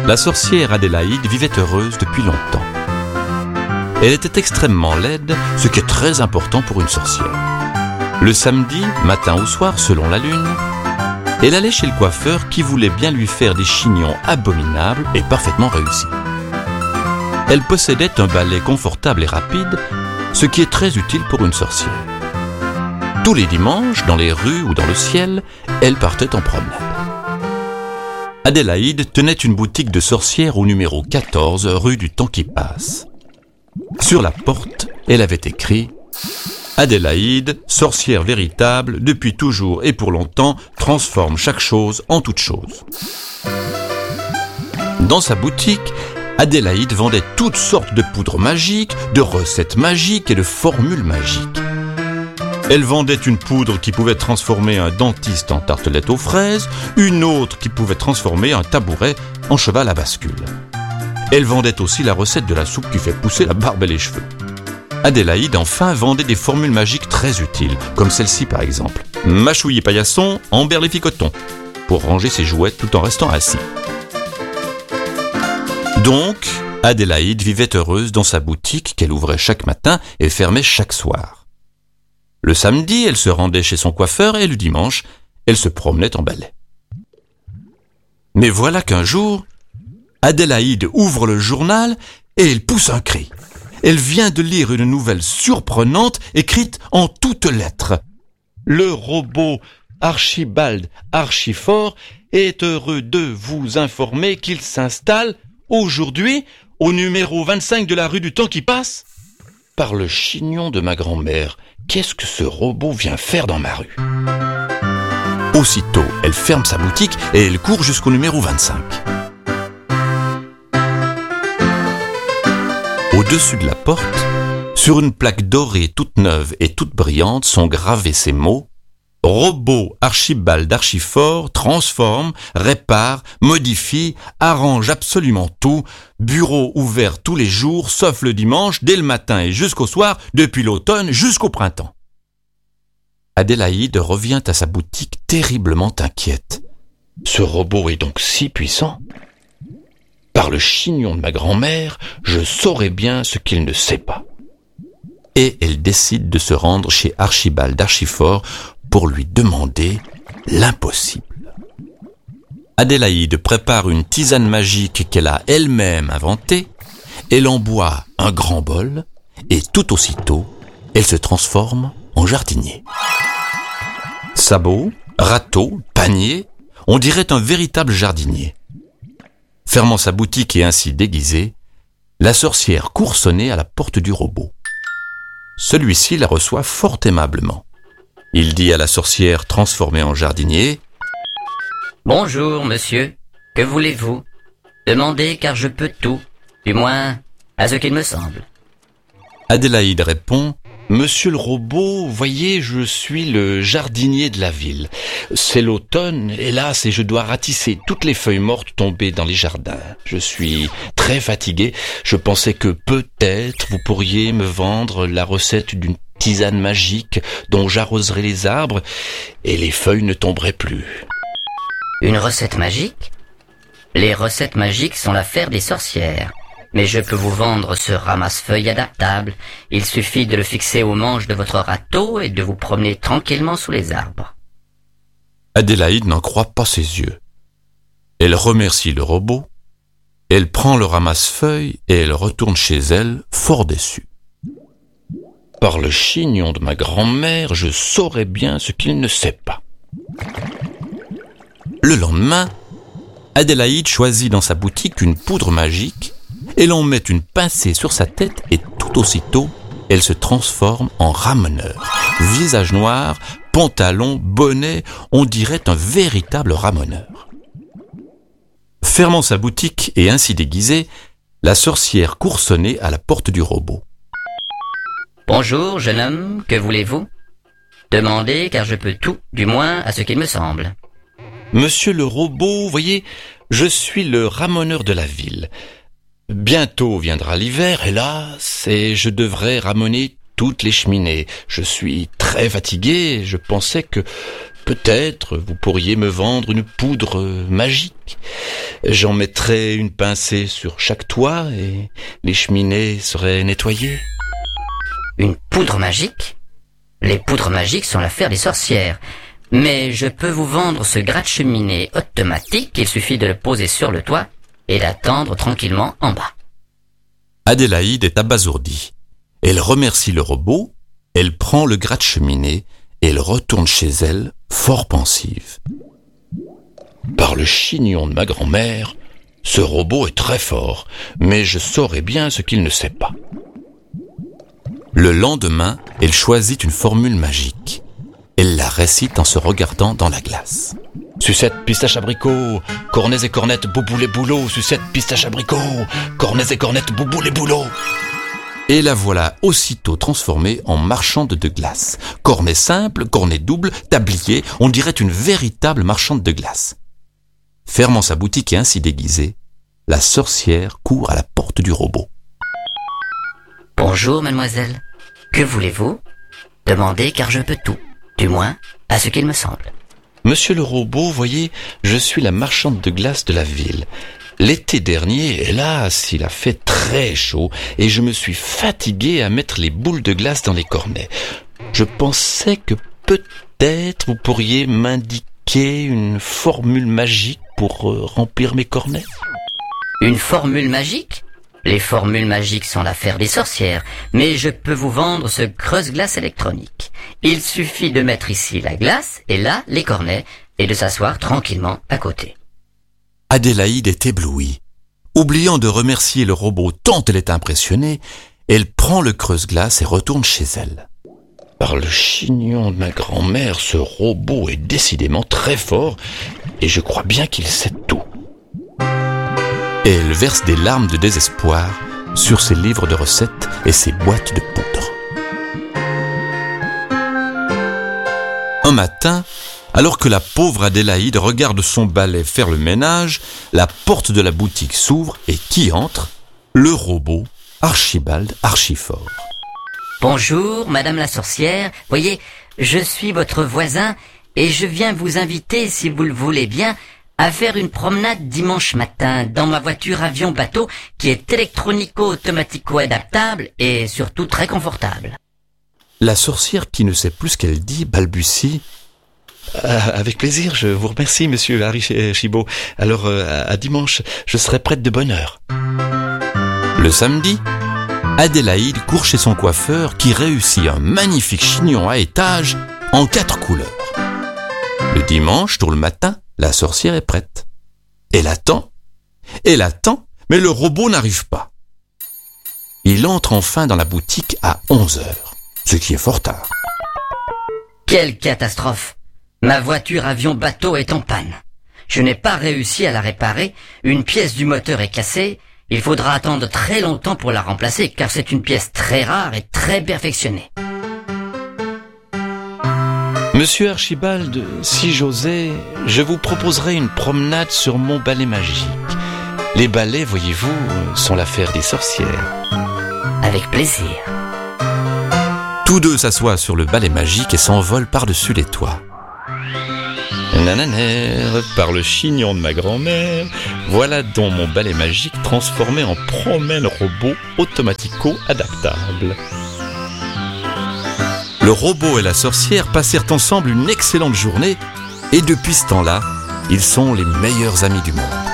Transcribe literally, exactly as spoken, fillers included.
La sorcière Adélaïde vivait heureuse depuis longtemps. Elle était extrêmement laide, ce qui est très important pour une sorcière. Le samedi, matin ou soir, selon la lune, elle allait chez le coiffeur qui voulait bien lui faire des chignons abominables et parfaitement réussis. Elle possédait un balai confortable et rapide, ce qui est très utile pour une sorcière. Tous les dimanches, dans les rues ou dans le ciel, elle partait en promenade. Adélaïde tenait une boutique de sorcière au numéro quatorze, rue du Temps qui passe. Sur la porte, elle avait écrit « Adélaïde, sorcière véritable, depuis toujours et pour longtemps, transforme chaque chose en toute chose. » Dans sa boutique, Adélaïde vendait toutes sortes de poudres magiques, de recettes magiques et de formules magiques. Elle vendait une poudre qui pouvait transformer un dentiste en tartelette aux fraises, une autre qui pouvait transformer un tabouret en cheval à bascule. Elle vendait aussi la recette de la soupe qui fait pousser la barbe et les cheveux. Adélaïde, enfin, vendait des formules magiques très utiles, comme celle-ci par exemple. Mâchouiller paillasson, emberlificoton, pour ranger ses jouets tout en restant assis. Donc, Adélaïde vivait heureuse dans sa boutique qu'elle ouvrait chaque matin et fermait chaque soir. Le samedi, elle se rendait chez son coiffeur et le dimanche, elle se promenait en balai. Mais voilà qu'un jour, Adélaïde ouvre le journal et elle pousse un cri. Elle vient de lire une nouvelle surprenante écrite en toutes lettres. Le robot Archibald Archifort est heureux de vous informer qu'il s'installe aujourd'hui au numéro vingt-cinq de la rue du Temps qui passe. Par le chignon de ma grand-mère, qu'est-ce que ce robot vient faire dans ma rue ? Aussitôt, elle ferme sa boutique et elle court jusqu'au numéro vingt-cinq. Au-dessus de la porte, sur une plaque dorée toute neuve et toute brillante, sont gravés ces mots « Robot Archibald Archifort transforme, répare, modifie, arrange absolument tout, bureau ouvert tous les jours, sauf le dimanche, dès le matin et jusqu'au soir, depuis l'automne jusqu'au printemps. » Adélaïde revient à sa boutique terriblement inquiète. Ce robot est donc si puissant ? Par le chignon de ma grand-mère, je saurais bien ce qu'il ne sait pas. Et elle décide de se rendre chez Archibald Archifort pour lui demander l'impossible. Adélaïde prépare une tisane magique qu'elle a elle-même inventée, elle en boit un grand bol, et tout aussitôt, elle se transforme en jardinier. Sabots, râteaux, paniers, on dirait un véritable jardinier. Fermant sa boutique et ainsi déguisée, la sorcière court sonner à la porte du robot. Celui-ci la reçoit fort aimablement. Il dit à la sorcière transformée en jardinier « Bonjour, monsieur. Que voulez-vous ? Demandez car je peux tout, du moins à ce qu'il me semble. » Adélaïde répond « Monsieur le robot, voyez, je suis le jardinier de la ville. C'est l'automne, hélas, et je dois ratisser toutes les feuilles mortes tombées dans les jardins. Je suis très fatigué. Je pensais que peut-être vous pourriez me vendre la recette d'une tisane magique dont j'arroserai les arbres et les feuilles ne tomberaient plus. » Une recette magique ? Les recettes magiques sont l'affaire des sorcières. Mais je peux vous vendre ce ramasse-feuilles adaptable. Il suffit de le fixer au manche de votre râteau et de vous promener tranquillement sous les arbres. Adélaïde n'en croit pas ses yeux. Elle remercie le robot, elle prend le ramasse-feuilles et elle retourne chez elle, fort déçue. Par le chignon de ma grand-mère, je saurais bien ce qu'il ne sait pas. Le lendemain, Adélaïde choisit dans sa boutique une poudre magique. Elle en met une pincée sur sa tête et tout aussitôt, elle se transforme en ramoneur. Visage noir, pantalon, bonnet, on dirait un véritable ramoneur. Fermant sa boutique et ainsi déguisée, la sorcière court sonner à la porte du robot. « Bonjour, jeune homme, que voulez-vous ? Demandez car je peux tout, du moins à ce qu'il me semble. » Monsieur le robot, voyez, je suis le ramoneur de la ville. Bientôt viendra l'hiver, hélas, et je devrais ramoner toutes les cheminées. Je suis très fatigué, je pensais que peut-être vous pourriez me vendre une poudre magique. J'en mettrais une pincée sur chaque toit et les cheminées seraient nettoyées. Une poudre magique? Les poudres magiques sont l'affaire des sorcières. Mais je peux vous vendre ce gratte-cheminée automatique, il suffit de le poser sur le toit et d'attendre tranquillement en bas. Adélaïde est abasourdie. Elle remercie le robot, elle prend le gratte-cheminée et elle retourne chez elle, fort pensive. Par le chignon de ma grand-mère, ce robot est très fort, mais je saurais bien ce qu'il ne sait pas. Le lendemain, elle choisit une formule magique. Elle la récite en se regardant dans la glace. Sucette, pistache, abricot, cornets et cornettes, boubou les boulots. Sucette, pistache, abricot, cornets et cornettes, boubou les boulots. Et la voilà aussitôt transformée en marchande de glace. Cornet simple, cornet double, tablier, on dirait une véritable marchande de glace. Fermant sa boutique et ainsi déguisée, la sorcière court à la porte du robot. Bonjour, mademoiselle. Que voulez-vous? Demandez car je peux tout. Du moins, à ce qu'il me semble. Monsieur le robot, voyez, je suis la marchande de glace de la ville. L'été dernier, hélas, il a fait très chaud et je me suis fatigué à mettre les boules de glace dans les cornets. Je pensais que peut-être vous pourriez m'indiquer une formule magique pour euh, remplir mes cornets. Une formule magique? Les formules magiques sont l'affaire des sorcières, mais je peux vous vendre ce creuse-glace électronique. Il suffit de mettre ici la glace et là les cornets et de s'asseoir tranquillement à côté. Adélaïde est éblouie. Oubliant de remercier le robot tant elle est impressionnée, elle prend le creuse-glace et retourne chez elle. Par le chignon de ma grand-mère, ce robot est décidément très fort et je crois bien qu'il sait tout. Et elle verse des larmes de désespoir sur ses livres de recettes et ses boîtes de poudre. Un matin, alors que la pauvre Adélaïde regarde son balai faire le ménage, la porte de la boutique s'ouvre et qui entre? Le robot Archibald Archifort. Bonjour, madame la sorcière. Voyez, je suis votre voisin et je viens vous inviter, si vous le voulez bien, à faire une promenade dimanche matin dans ma voiture avion-bateau qui est électronico-automatico-adaptable et surtout très confortable. La sorcière, qui ne sait plus ce qu'elle dit, balbutie. Euh, avec plaisir, je vous remercie, monsieur Archibald. Alors, euh, à dimanche, je serai prête de bonne heure. Le samedi, Adélaïde court chez son coiffeur qui réussit un magnifique chignon à étages en quatre couleurs. Le dimanche, tôt le matin, la sorcière est prête. Elle attend, elle attend, mais le robot n'arrive pas. Il entre enfin dans la boutique à onze heures, ce qui est fort tard. Quelle catastrophe! Ma voiture avion-bateau est en panne. Je n'ai pas réussi à la réparer, une pièce du moteur est cassée, il faudra attendre très longtemps pour la remplacer car c'est une pièce très rare et très perfectionnée. Monsieur Archibald, si j'osais, je vous proposerais une promenade sur mon balai magique. Les balais, voyez-vous, sont l'affaire des sorcières. Avec plaisir. Tous deux s'assoient sur le balai magique et s'envolent par-dessus les toits. Nananère, par le chignon de ma grand-mère, voilà donc mon balai magique transformé en promène robot automatico-adaptable. Le robot et la sorcière passèrent ensemble une excellente journée et depuis ce temps-là, ils sont les meilleurs amis du monde.